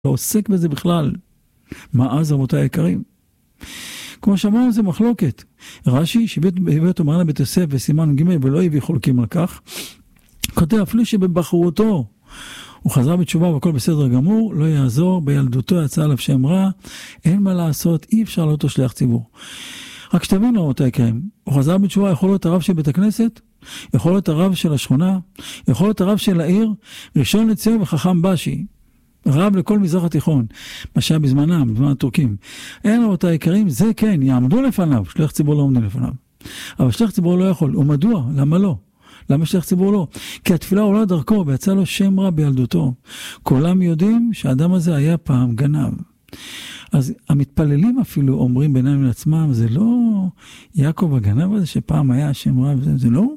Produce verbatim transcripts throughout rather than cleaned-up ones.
לא עוסק בזה בכלל. מה אז רבותי היקרים? כמו שאמרנו זה מחלוקת. רש"י שהביא אותו מרן בית יוסף וסימן ג' ולא הביא חולקים על כך, כותב אפילו שבבחרותו הוא חזר בתשובה והכל בסדר גמור, לא יעזור, בילדותו יצא עליו שם רע, אין מה לעשות, אי אפשר לא אותו שליח ציבור. רק שתבינו רבותי היקרים, הוא חזר בתשובה, יכול להיות הרב של בית הכנסת, יכול להיות הרב של השכונה, יכול להיות הרב של העיר, ראשון לציון וחכם בשי, רב לכל מזרח התיכון, מה שהיה בזמנם, בזמן הטורקים. אין רבותי היקרים, זה כן, יעמדו לפניו, שליח ציבור לא עומדים לפניו. אבל שליח ציבור לא יכול, ומדוע? למה לא? למה שליח ציבור לא? כי התפילה עולה דרכו, ויצא לו שם רע בילדותו. כולם יודעים שהאדם הזה היה פעם גנב. אז המתפללים אפילו אומרים בינם לעצמם, זה לא יעקב הגנב הזה שפעם היה שם רע, זה, זה לא?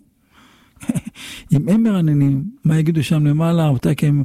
אם הם מרננים, מה יגידו שם למעלה? אותה כי הם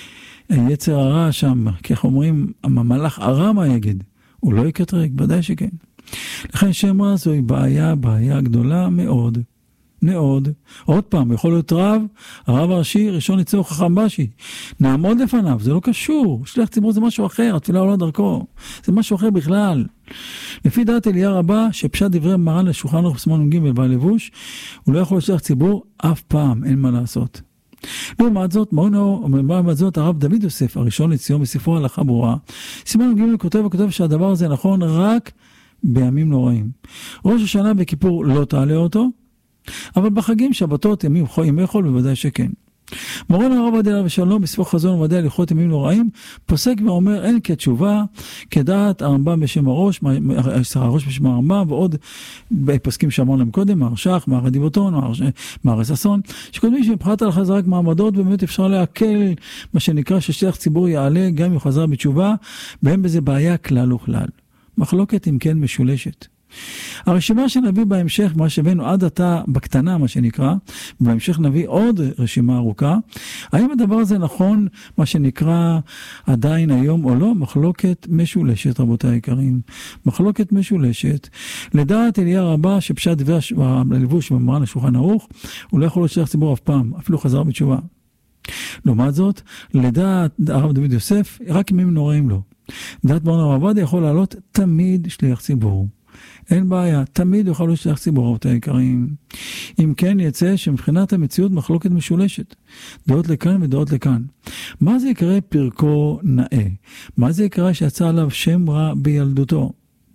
יצר הרע שם, כך אומרים, המלאך הרע מה יגיד? הוא לא יקטרק, ודאי שכן. לכן שם רע זוהי בעיה, בעיה גדולה מאוד. מאוד. עוד פעם, יכול להיות רב, הרב הראשי, ראשון לציון חכם בשי. נעמוד לפניו, זה לא קשור. שליח ציבור זה משהו אחר, התפילה עולה דרכו. זה משהו אחר בכלל. לפי דעת אליהו רבה, שפשט דברי מרן לשולחן ערוך סימן ג' והלבוש, הוא לא יכול להיות שליח ציבור אף פעם, אין מה לעשות. לעומת זאת, לעומת זאת, הרב דוד יוסף, הראשון לציון בספרו הלכה ברורה, סימן ג' כותב וכותב שהדבר הזה נכון רק בימים נוראים. ראש השנה בכיפור לא תעלה אותו, אבל בחגים, שבתות, ימים, ימי חול, בוודאי שכן. מורנו הרב עובדיה עליו השלום, בספרו חזון ומדע הלכות ימים נוראים, פוסק ואומר, אין כתשובה, כדעת הרמב"ם בשם הראש, הראש בשם הרמב"ם, ועוד פוסקים שאמרנו להם קודם, מהרש"ך, מהר דיבותון, מהר ששון, שקודמים שמבחינת הלכה זה רק מעמדות, ובאמת אפשר להקל, מה שנקרא ששליח ציבור יעלה, גם אם חזר בתשובה, ואין בזה בעיה כלל וכלל. מחלוקת אם כן משולשת. הרשימה שנביא בהמשך, מה שהבאנו עד עתה בקטנה, מה שנקרא, בהמשך נביא עוד רשימה ארוכה. האם הדבר הזה נכון, מה שנקרא, עדיין היום או לא? מחלוקת משולשת, רבותי היקרים. מחלוקת משולשת. לדעת אליהו רבה, שפשט דברי הלבוש במרן לשולחן ערוך, הוא לא יכול להיות שליח ציבור אף פעם, אפילו חזר בתשובה. לעומת זאת, לדעת הרב דוד יוסף, רק ימים נוראים לו. לדעת מורנו הרב עובדיה יכול לעלות תמיד שליח ציבור. אין בעיה, תמיד יוכל להיות שליח ציבור, רבותי היקרים. אם כן יצא שמבחינת המציאות מחלוקת משולשת, דעות לכאן ודעות לכאן. מה זה יקרה פרקו נאה? מה זה יקרה שיצא עליו שם רע בילדותו?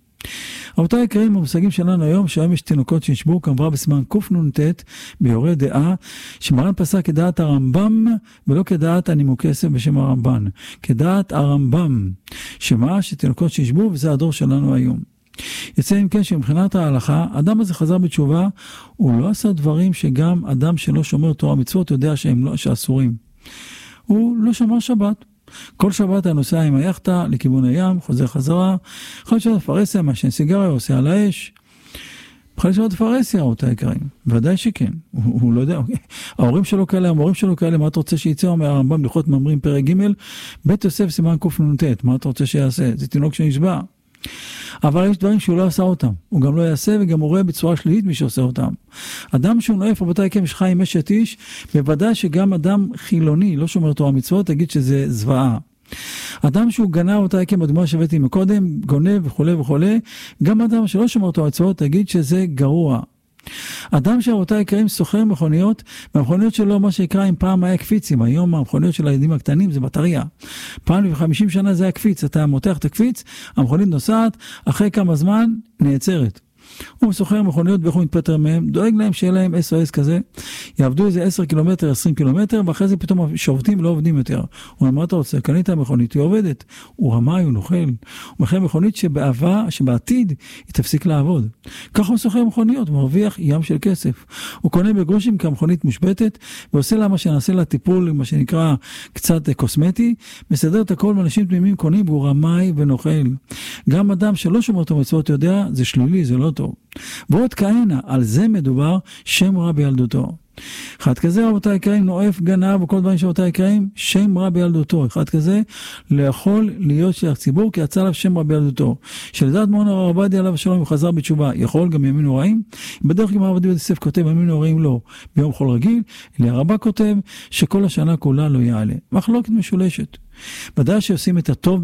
רבותי היקרים, המושגים שלנו היום, שהיום יש תינוקות שנשבו, כמובן בסימן קנ"ט, ביורה דעה, שמרן פסק כדעת הרמב"ם, ולא כדעת הנימוקי יוסף בשם הרמב"ן. כדעת הרמב"ם, שמה שתינוקות שנשבו, וזה הדור שלנו היום. יצא אם כן שמבחינת ההלכה, אדם הזה חזר בתשובה, הוא לא עשה דברים שגם אדם שלא שומר תורה מצוות יודע שהם לא, שאסורים. הוא לא שמר שבת. כל שבת הנוסע עם היחטה לכיוון הים, חוזר חזרה, יכול להיות פרסיה, מעשן סיגריה, עושה על האש. יכול להיות פרסיה, אותה יקרים. ודאי שכן. הוא, הוא לא יודע. ההורים שלו כאלה, המורים שלו כאלה, מה אתה רוצה שיצא? אומר הרמב"ם בהלכות מאמרים פרק ג' בית יוסף סימן קנ"ט. מה אתה רוצה שיעשה? זה תינוק שנשבע. אבל יש דברים שהוא לא עשה אותם. הוא גם לא יעשה וגם הוא רואה בצורה שלילית מי שעושה אותם. אדם שהוא נואף, רבותי היקרים, שחי עם אשת איש, בוודאי שגם אדם חילוני, לא שומר תורה מצוות, תגיד שזה זוועה. אדם שהוא גנב, רבותי היקרים, בדוגמה שהבאתי מקודם, גונב וכו' וכו', גם אדם שלא שומר תורה מצוות, תגיד שזה גרוע. אדם שרבותי היקרים סוחר מכוניות, והמכוניות שלו מה שיקרא אם פעם היה קפיצים, היום המכוניות של הילדים הקטנים זה בטריה. פעם ב-חמישים שנה זה היה קפיץ, אתה מותח את הקפיץ, המכונית נוסעת, אחרי כמה זמן נעצרת. הוא סוחר מכוניות ואיך הוא מתפטר מהם, דואג להם שיהיה להם אס או אס כזה, יעבדו איזה עשרה קילומטר, עשרים קילומטר, ואחרי זה פתאום שובדים ולא עובדים יותר. הוא אומר, מה אתה רוצה? קנית המכונית, היא עובדת. הוא רמאי, הוא נוכל. הוא מכיר מכונית שבעבר, שבעתיד היא תפסיק לעבוד. ככה הוא סוחר מכוניות, הוא מרוויח ים של כסף. הוא קונה בגרושים כמכונית מושבתת, ועושה לה מה שנעשה לה טיפול, מה שנקרא קצת קוסמטי, מסדר את הכל, ואנשים תמימים קונים, והוא רמאי ונוכל. גם אדם שלא שומר אותו מצוות יודע, זה שלילי, זה לא טוב. ועוד כהנה, על זה מדובר שם רע בילדותו. אחד כזה, רבותי היקרים, נואף, גנב וכל דברים שרבותי היקרים, שם רע בילדותו. אחד כזה, לא יכול להיות שליח ציבור, כי יצא עליו שם רע בילדותו. שלדעת מורנו הרב עובדיה עליו השלום, הוא חזר בתשובה, יכול גם ימין ורעים. בדרך כלל הרב עובדיה יוסף כותב, ימין ורעים לא, ביום חול רגיל, אלא הרבה כותב, שכל השנה כולה לא יעלה. מחלוקת משולשת. ודאי שעושים את הטוב